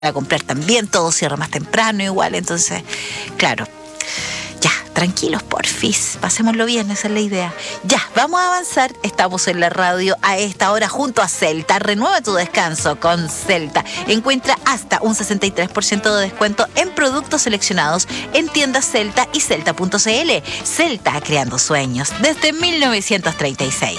a comprar también, todo cierra más temprano igual, entonces, claro. Ya, tranquilos, porfis, pasémoslo bien, esa es la idea. Ya, vamos a avanzar, estamos en la radio a esta hora junto a Celta. Renueva tu descanso con Celta. Encuentra hasta un 63% de descuento en productos seleccionados en tiendas Celta y Celta.cl. Celta, creando sueños desde 1936.